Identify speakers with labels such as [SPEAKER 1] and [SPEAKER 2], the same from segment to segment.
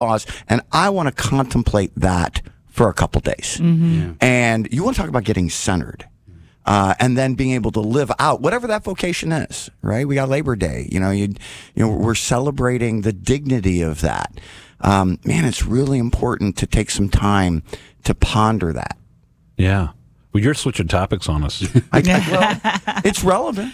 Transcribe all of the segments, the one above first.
[SPEAKER 1] laws, and I want to contemplate that for a couple days. And you want to talk about getting centered. And then being able to live out whatever that vocation is, right? We got Labor Day. We're celebrating the dignity of that. Man, it's really important to take some time to ponder that.
[SPEAKER 2] Yeah. Well, you're switching topics on us.
[SPEAKER 1] It's relevant.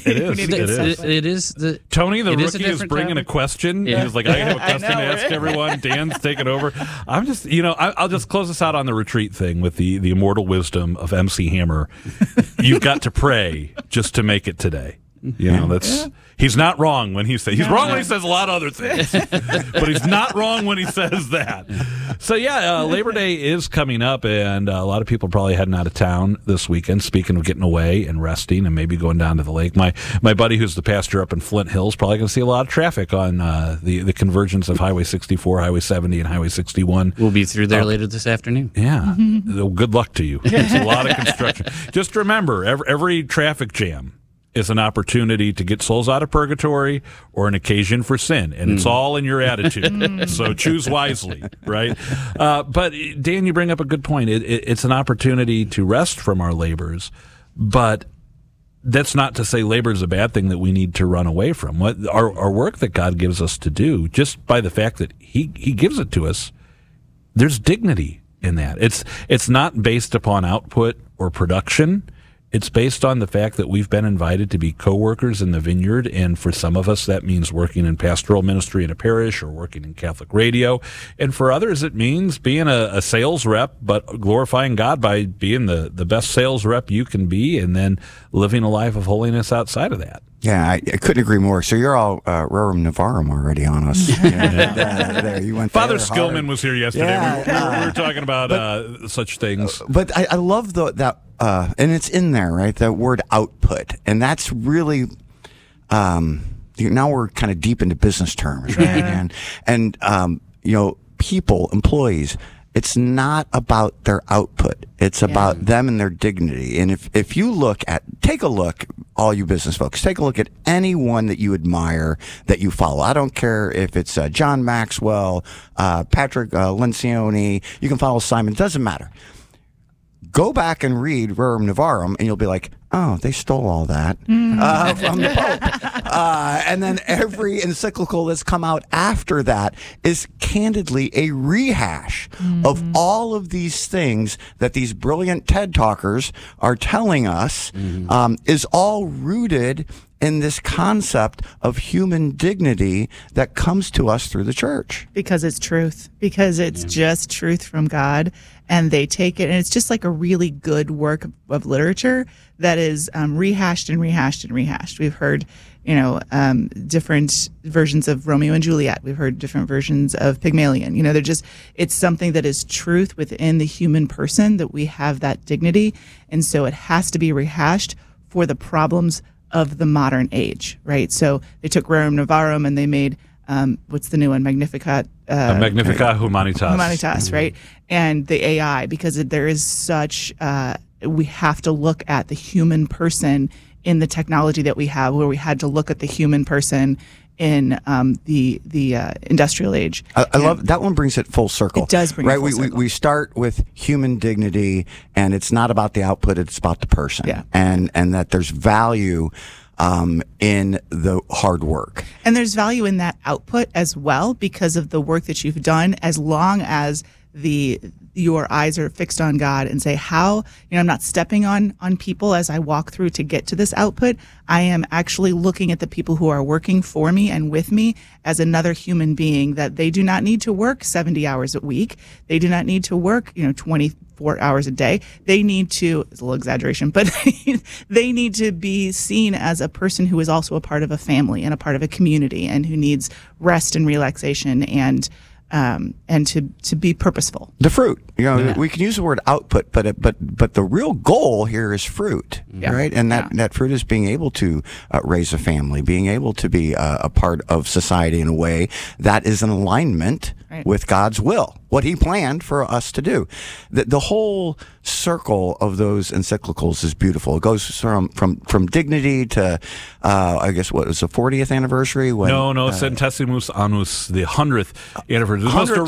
[SPEAKER 2] It is. Tony, the rookie, is bringing a question. Yeah. He's like, I have a question to ask everyone. Dan's taking over. I'm just, I'll just close this out on the retreat thing with the immortal wisdom of MC Hammer. You've got to pray just to make it today. He's not wrong when he says he's wrong when he says a lot of other things, but he's not wrong when he says that. So Labor Day is coming up, and a lot of people probably heading out of town this weekend. Speaking of getting away and resting, and maybe going down to the lake. My buddy, who's the pastor up in Flint Hills, probably going to see a lot of traffic on the convergence of Highway 64, Highway 70, and Highway 61.
[SPEAKER 3] We'll be through there later this afternoon.
[SPEAKER 2] Yeah, good luck to you. It's a lot of construction. Just remember, every traffic jam is an opportunity to get souls out of purgatory or an occasion for sin. And it's all in your attitude. So choose wisely, right? But Dan, you bring up a good point. It's an opportunity to rest from our labors, but that's not to say labor is a bad thing that we need to run away from. Our work that God gives us to do, just by the fact that He gives it to us, there's dignity in that. It's not based upon output or production. It's based on the fact that we've been invited to be co-workers in the vineyard, and for some of us that means working in pastoral ministry in a parish or working in Catholic radio, and for others it means being a sales rep, but glorifying God by being the best sales rep you can be, and then living a life of holiness outside of that.
[SPEAKER 1] Yeah, I couldn't agree more. So you're all Rerum Novarum already on us. There, you went
[SPEAKER 2] Father Skillman was here yesterday. Yeah, we were talking about such things.
[SPEAKER 1] But I love that, and it's in there, right? That word output, and that's really now we're kind of deep into business terms, right? and people, employees. It's not about their output. It's about them and their dignity. And if you take a look, all you business folks, take a look at anyone that you admire, that you follow. I don't care if it's John Maxwell, Patrick Lencioni. You can follow Simon. It doesn't matter. Go back and read Rerum Novarum, and you'll be like, oh, they stole all that from the Pope. And then every encyclical that's come out after that is candidly a rehash of all of these things that these brilliant TED talkers are telling us is all rooted in this concept of human dignity that comes to us through the church.
[SPEAKER 4] Because it's truth. Because it's just truth from God. And they take it, and it's just like a really good work of literature that is rehashed and rehashed and rehashed. We've heard, different versions of Romeo and Juliet. We've heard different versions of Pygmalion. It's something that is truth within the human person, that we have that dignity. And so it has to be rehashed for the problems of the modern age, right? So they took Rerum Novarum and they made, what's the new one? Magnificat Humanitas. Humanitas, right? And the AI, because there is such, we have to look at the human person in the technology that we have, where we had to look at the human person in the industrial age.
[SPEAKER 1] I love that one. Brings it full circle.
[SPEAKER 4] It does bring it full circle.
[SPEAKER 1] We start with human dignity, and it's not about the output; it's about the person.
[SPEAKER 4] Yeah.
[SPEAKER 1] And that there's value in the hard work,
[SPEAKER 4] and there's value in that output as well because of the work that you've done. As long as your eyes are fixed on God and say, I'm not stepping on people as I walk through to get to this output. I am actually looking at the people who are working for me and with me as another human being, that they do not need to work 70 hours a week. They do not need to work, 24 hours a day. They need to, it's a little exaggeration, but they need to be seen as a person who is also a part of a family and a part of a community, and who needs rest and relaxation and to be purposeful.
[SPEAKER 1] The fruit, we can use the word output, but the real goal here is fruit, right? And that fruit is being able to raise a family, being able to be a part of society in a way that is in alignment
[SPEAKER 4] Right.
[SPEAKER 1] with God's will, what He planned for us to do. The whole circle of those encyclicals is beautiful. It goes from dignity to, I guess, what was the 40th anniversary? When,
[SPEAKER 2] No, Centesimus Annus, the 100th anniversary. The most
[SPEAKER 1] 100th